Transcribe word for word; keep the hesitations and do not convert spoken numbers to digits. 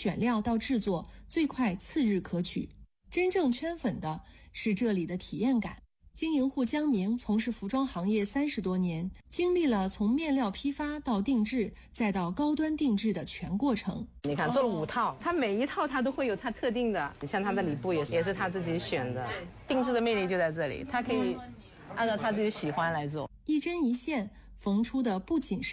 选料到制作，最快次日可取。真正圈粉的是这里的体验感。经营户江明从事服装行业三十多年，经历了从面料批发到定制，再到高端定制的全过程。 你看，做了五套，它每一套它都会有它特定的，像它的里布也是也是他自己选的，定制的魅力就在这里，它可以按照他自己喜欢来做， 一针一线缝出的不仅是